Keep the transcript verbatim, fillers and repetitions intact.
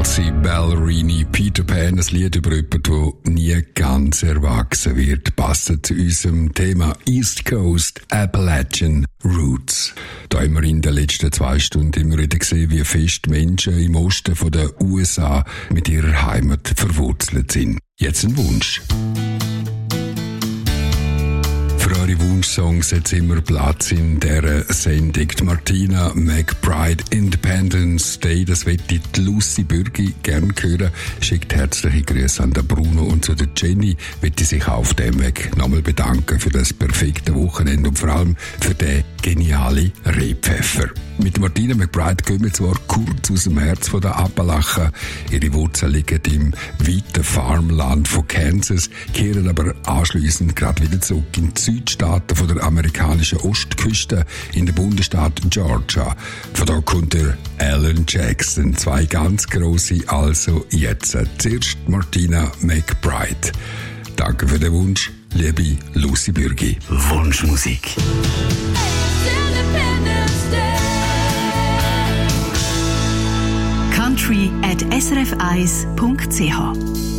Kelsey Ballerini, Peter Pan, ein Lied über jemanden, der nie ganz erwachsen wird, passend zu unserem Thema East Coast Appalachian Roots. Da haben wir in den letzten zwei Stunden immer wieder gesehen, wie fest Menschen im Osten von der U S A mit ihrer Heimat verwurzelt sind. Jetzt ein Wunsch. Für eure Wunschsongs hat immer Platz in dieser Sendung. Die Martina McBride, Independence Day, das wird die Lucy Bürgi gern hören. Schickt herzliche Grüße an den Bruno und zu der Jenny wird sie sich auf dem Weg nochmal bedanken für das perfekte Wochenende und vor allem für den genialen Rehpfeffer. Mit Martina McBride kommen wir zwar kurz aus dem Herz von der Appalachen. Ihre Wurzeln liegen im weiten Farmland von Kansas, kehren aber anschliessend gerade wieder zurück in die Südstaaten von der amerikanischen Ostküste in den Bundesstaat Georgia. Von da kommt der Alan Jackson, zwei ganz grosse, also jetzt. Zuerst Martina McBride. Danke für den Wunsch, liebe Lucy Bürgi. Wunschmusik. country at s r f eins punkt c h